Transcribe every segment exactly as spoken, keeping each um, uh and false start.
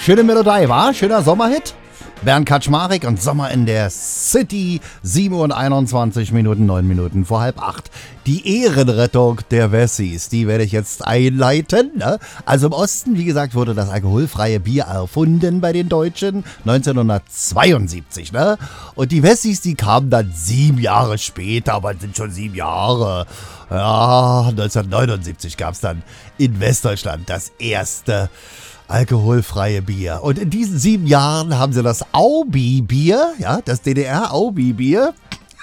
Schöne Melodie, war? Schöner Sommerhit. Bernd Kaczmarek und Sommer in der City. sieben Uhr einundzwanzig Minuten, neun Minuten vor halb acht. Die Ehrenrettung der Wessis, die werde ich jetzt einleiten. Ne? Also im Osten, wie gesagt, wurde das alkoholfreie Bier erfunden bei den Deutschen neunzehnhundertzweiundsiebzig. Ne? Und die Wessis, die kamen dann sieben Jahre später, aber es sind schon sieben Jahre. Ja, neunzehnhundertneunundsiebzig gab es dann in Westdeutschland das erste alkoholfreie Bier. Und in diesen sieben Jahren haben sie das Aubi-Bier, ja, das D D R-Aubi-Bier,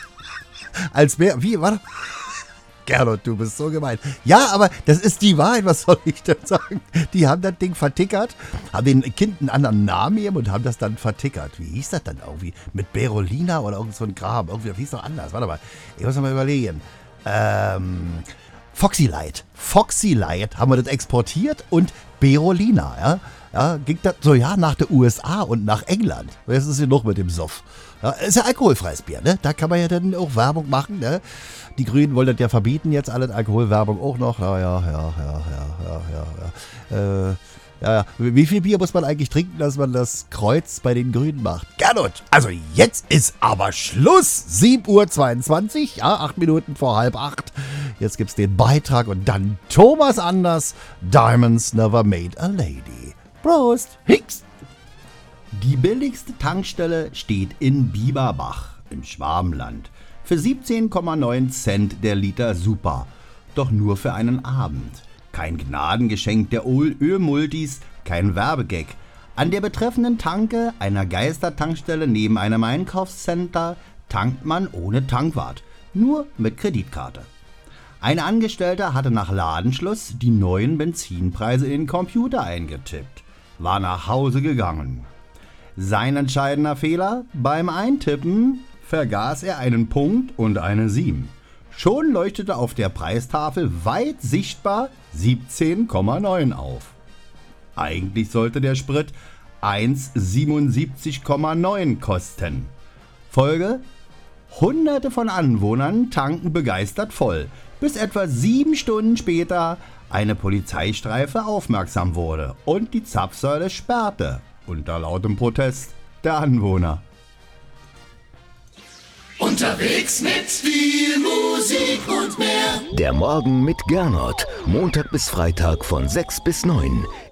als mehr, wie, warte, Gernot, du bist so gemein. Ja, aber das ist die Wahrheit, was soll ich denn sagen? Die haben das Ding vertickert, haben den Kind einen anderen Namen gegeben und haben das dann vertickert. Wie hieß das dann irgendwie? Mit Berolina oder irgend so ein Kram? Irgendwie, das hieß doch anders. Warte mal, ich muss noch mal überlegen. Ähm... Foxy Light. Foxy Light haben wir das exportiert und Berolina, ja. Ja, ging das so, ja, nach der U S A und nach England. Was ist hier noch mit dem Soff? Ja, ist ja alkoholfreies Bier, ne? Da kann man ja dann auch Werbung machen, ne? Die Grünen wollen das ja verbieten jetzt, alle Alkoholwerbung auch noch. Ja, ja, ja, ja, ja, ja, ja, ja. Äh, ja, ja. Wie viel Bier muss man eigentlich trinken, dass man das Kreuz bei den Grünen macht? Gernot, also jetzt ist aber Schluss. sieben Uhr zweiundzwanzig, ja, acht Minuten vor halb acht. Jetzt gibt's den Beitrag und dann Thomas Anders, Diamonds Never Made a Lady. Prost, Hicks! Die billigste Tankstelle steht in Bieberbach im Schwabenland. Für siebzehn Komma neun Cent der Liter Super. Doch nur für einen Abend. Kein Gnadengeschenk der Ölmultis, kein Werbegag. An der betreffenden Tanke einer Geistertankstelle neben einem Einkaufscenter tankt man ohne Tankwart. Nur mit Kreditkarte. Ein Angestellter hatte nach Ladenschluss die neuen Benzinpreise in den Computer eingetippt, war nach Hause gegangen. Sein entscheidender Fehler: beim Eintippen vergaß er einen Punkt und eine sieben. Schon leuchtete auf der Preistafel weit sichtbar siebzehn Komma neun auf. Eigentlich sollte der Sprit eins siebenundsiebzig Komma neun kosten. Folge: Hunderte von Anwohnern tanken begeistert voll, bis etwa sieben Stunden später eine Polizeistreife aufmerksam wurde und die Zapfsäule sperrte, unter lautem Protest der Anwohner. Unterwegs mit viel Musik und mehr. Der Morgen mit Gernot. Montag bis Freitag von sechs bis neun.